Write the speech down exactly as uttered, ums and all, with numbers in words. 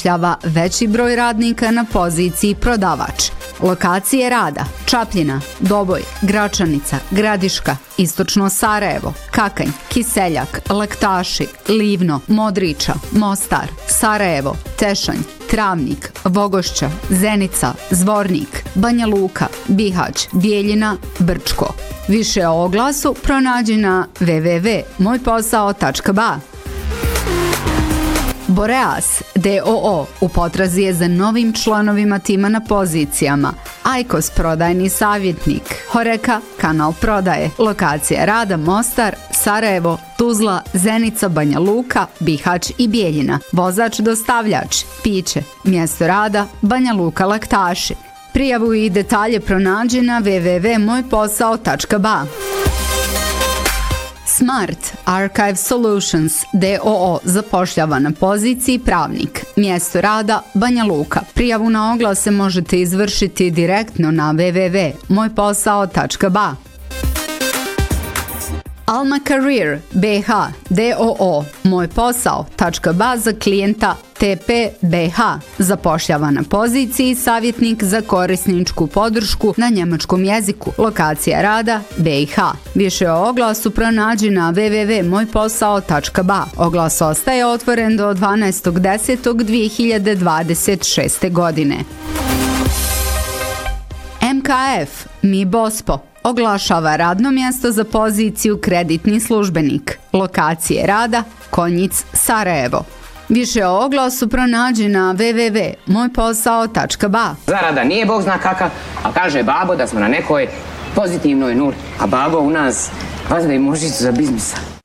zapošljava veći broj radnika na poziciji prodavač. Lokacije rada: Čapljina, Doboj, Gračanica, Gradiška, Istočno Sarajevo, Kakanj, Kiseljak, Laktaši, Livno, Modriča, Mostar, Sarajevo, Tešanj, Travnik, Vogošća, Zenica, Zvornik, Banja Luka, Bihać, Bijeljina, Brčko. Više o oglasu pronađi na w w w tačka moj posao tačka b a. Boreas d o o u potrazi je za novim članovima tima na pozicijama: Ajkos prodajni savjetnik, Horeka kanal prodaje, lokacija rada: Mostar, Sarajevo, Tuzla, Zenica, Banja Luka, Bihać i Bijeljina, vozač dostavljač, piće, mjesto rada: Banja Luka, Laktaši. Prijavu i detalje pronađi na w w w tačka moj posao tačka b a. Smart Archive Solutions d o o zapošljava na poziciji pravnik, mjesto rada: Banja Luka. Prijavu na oglase možete izvršiti direktno na w w w tačka moj posao tačka b a. Alma Career b h d o o moj posao tačka b a za klijenta T P B H zapošljava na poziciji savjetnik za korisničku podršku na njemačkom jeziku, lokacija rada: B i H. Više o oglasu pronađi na w w w tačka moj posao tačka b a. Oglas ostaje otvoren do dvanaestog desetog dvije hiljade dvadeset šeste. godine. M K F Mi Bospo oglašava radno mjesto za poziciju kreditni službenik, lokacije rada: Konjic, Sarajevo. Više o oglasu pronađi na w w w tačka moj posao tačka b a. Zarada nije bog zna kakav, a kaže babo da smo na nekoj pozitivnoj nuli, a babo u nas vazda i mužicu za biznisa.